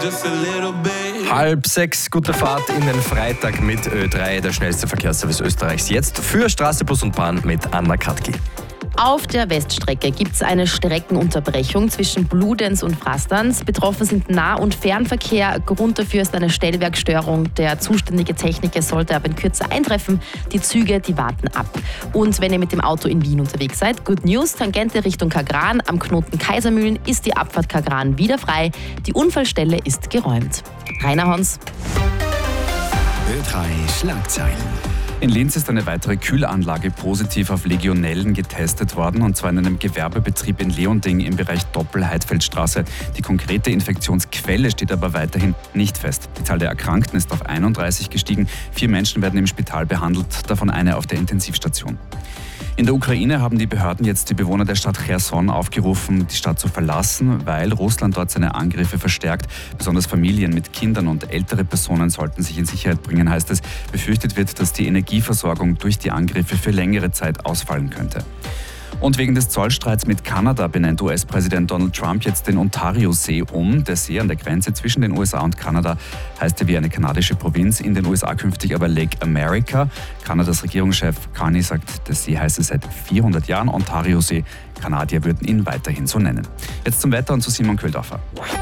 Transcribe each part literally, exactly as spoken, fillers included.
just a little bit. Halb sechs, gute Fahrt in den Freitag mit Ö drei, der schnellste Verkehrsservice Österreichs. Jetzt für Straße, Bus und Bahn mit Anna Katki. Auf der Weststrecke gibt es eine Streckenunterbrechung zwischen Bludenz und Frastanz. Betroffen sind Nah- und Fernverkehr. Grund dafür ist eine Stellwerkstörung. Der zuständige Techniker sollte aber in Kürze eintreffen. Die Züge, die warten ab. Und wenn ihr mit dem Auto in Wien unterwegs seid, Good News, Tangente Richtung Kagran. Am Knoten Kaisermühlen ist die Abfahrt Kagran wieder frei. Die Unfallstelle ist geräumt. Rainer Hans. Ö drei Schlagzeilen. In Linz ist eine weitere Kühlanlage positiv auf Legionellen getestet worden, und zwar in einem Gewerbebetrieb in Leonding im Bereich Doppel-Heidfeldstraße. Die konkrete Infektionsquelle steht aber weiterhin nicht fest. Die Zahl der Erkrankten ist auf einunddreißig gestiegen. Vier Menschen werden im Spital behandelt, davon eine auf der Intensivstation. In der Ukraine haben die Behörden jetzt die Bewohner der Stadt Cherson aufgerufen, die Stadt zu verlassen, weil Russland dort seine Angriffe verstärkt. Besonders Familien mit Kindern und ältere Personen sollten sich in Sicherheit bringen, heißt es. Befürchtet wird, dass die Energieversorgung durch die Angriffe für längere Zeit ausfallen könnte. Und wegen des Zollstreits mit Kanada benennt U S-Präsident Donald Trump jetzt den Ontario-See um. Der See an der Grenze zwischen den U S A und Kanada heißt ja wie eine kanadische Provinz, in den U S A künftig aber Lake America. Kanadas Regierungschef Carney sagt, der See heiße seit vierhundert Jahren Ontario-See. Kanadier würden ihn weiterhin so nennen. Jetzt zum Wetter und zu Simon Köhldorfer.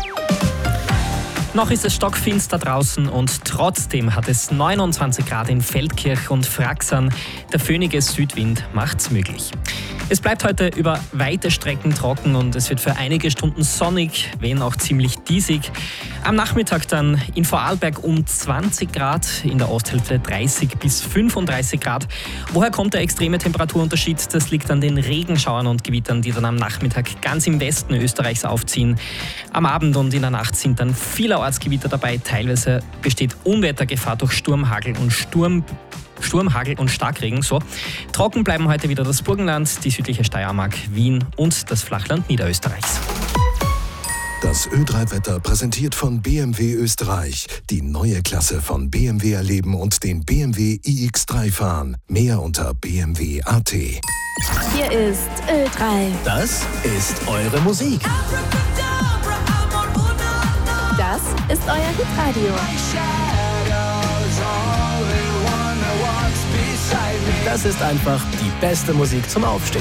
Noch ist es stockfinster draußen und trotzdem hat es neunundzwanzig Grad in Feldkirch und Fraxern. Der föhnige Südwind macht's möglich. Es bleibt heute über weite Strecken trocken und es wird für einige Stunden sonnig, wenn auch ziemlich diesig. Am Nachmittag dann in Vorarlberg um zwanzig Grad, in der Osthälfte dreißig bis fünfunddreißig Grad. Woher kommt der extreme Temperaturunterschied? Das liegt an den Regenschauern und Gewittern, die dann am Nachmittag ganz im Westen Österreichs aufziehen. Am Abend und in der Nacht sind dann vielerorts Gewitter dabei. Teilweise besteht Unwettergefahr durch Sturm, Hagel und Sturm. Sturm, Hagel und Starkregen. So. Trocken bleiben heute wieder das Burgenland, die südliche Steiermark, Wien und das Flachland Niederösterreichs. Das Ö drei Wetter präsentiert von B M W Österreich. Die neue Klasse von B M W erleben und den B M W i X drei fahren. Mehr unter b m w punkt a t. Hier ist Ö drei. Das ist eure Musik. Das ist euer Hitradio. Das ist einfach die beste Musik zum Aufstehen.